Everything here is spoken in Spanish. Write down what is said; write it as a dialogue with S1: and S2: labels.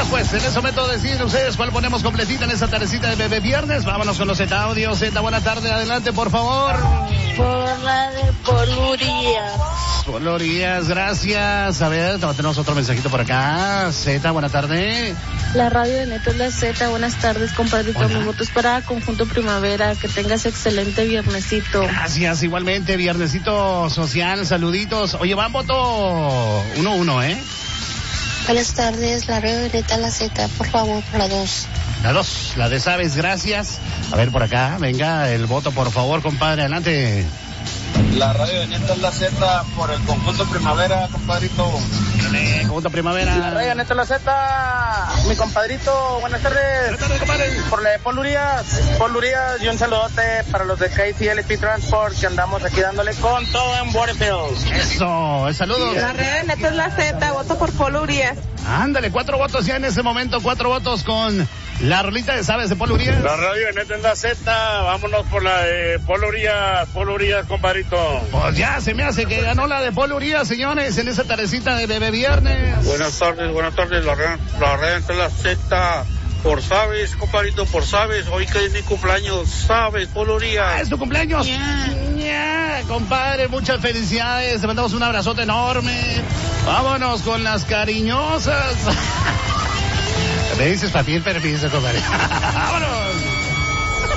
S1: pues en ese momento deciden ustedes cuál ponemos completita en esa tardecita de Bebé Viernes. Vámonos con los Z Audio. Z, buena tarde, adelante, por favor.
S2: Por la de Polurías.
S1: Polurías, gracias. A ver, tenemos otro mensajito por acá. Z, buena tarde.
S2: La radio de Neto es la Z. Buenas tardes, compadrito. Mi voto es para Conjunto Primavera. Que tengas excelente viernesito.
S1: Gracias, igualmente. Viernesito social, saluditos. Oye, van voto 1-1, ¿eh?
S2: Buenas tardes, la radio de Neto es la Z. Por favor, por la 2.
S1: La 2, la de Sabes, gracias. A ver, por acá, venga, el voto, por favor, compadre, adelante.
S3: La radio de Neto es la Z por el Conjunto Primavera, compadrito.
S1: Conjunto Primavera.
S3: La radio de Neto es la Z, mi compadrito, buenas tardes.
S1: Buenas tardes, compadre.
S3: Por la de Polurías, y un saludote para los de KCLP Transport, que andamos aquí dándole con todo en Waterfield.
S1: Eso, saludos.
S2: La radio de Neto es la Z. Voto por Polurías.
S1: Ándale, 4 votos ya en ese momento, 4 votos con la rolita de Sabes de Polurías.
S3: La radio de Neto es la Z, vámonos por la de Polurías, compadrito.
S1: Pues ya se me hace que ganó la de Polurías, señores, en esa tardecita de Bebé Viernes.
S3: Buenas tardes, la radio de la Z. Por Sabes, compadrito, por Sabes, hoy que es mi cumpleaños, Sabes, Polurías.
S1: ¿Es tu cumpleaños? Compadre, muchas felicidades, te mandamos un abrazote enorme. Vámonos con las cariñosas. Me dices para pedir permiso, compadre. Vámonos.